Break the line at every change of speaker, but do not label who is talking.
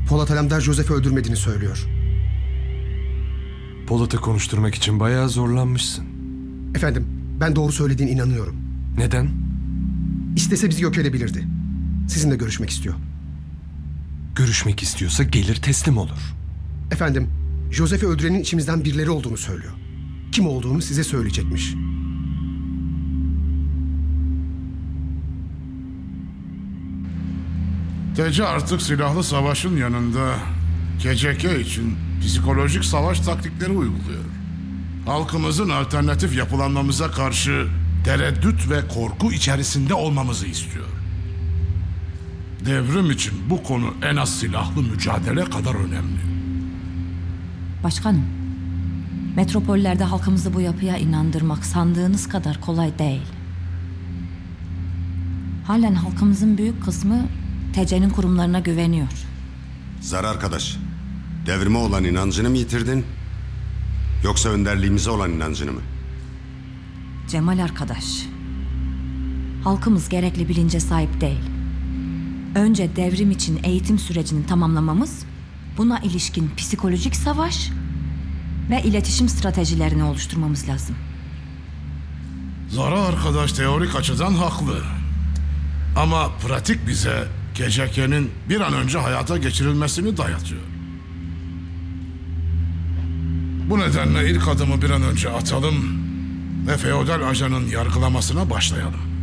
Polat Alemdar Josef'i öldürmediğini söylüyor.
Polat'ı konuşturmak için bayağı zorlanmışsın.
Efendim, ben doğru söylediğine inanıyorum.
Neden?
İstese bizi yok edebilirdi. Sizinle görüşmek istiyor.
Görüşmek istiyorsa gelir teslim olur.
Efendim, Josef'i öldürenin içimizden birileri olduğunu söylüyor. Kim olduğunu size söyleyecekmiş.
TC artık silahlı savaşın yanında KCK için psikolojik savaş taktikleri uyguluyor. Halkımızın alternatif yapılanmamıza karşı tereddüt ve korku içerisinde olmamızı istiyor. Devrim için bu konu en az silahlı mücadele kadar önemli.
Başkanım, metropollerde halkımızı bu yapıya inandırmak sandığınız kadar kolay değil. Halen halkımızın büyük kısmı TC'nin kurumlarına güveniyor.
Zar arkadaş, devrime olan inancını mı yitirdin? Yoksa önderliğimize olan inancını mı?
Cemal arkadaş, halkımız gerekli bilince sahip değil. Önce devrim için eğitim sürecini tamamlamamız, buna ilişkin psikolojik savaş ve iletişim stratejilerini oluşturmamız lazım.
Zara arkadaş teorik açıdan haklı. Ama pratik bize KCK'nin bir an önce hayata geçirilmesini dayatıyor. Bu nedenle ilk adımı bir an önce atalım ve feodal ajanın yargılamasına başlayalım.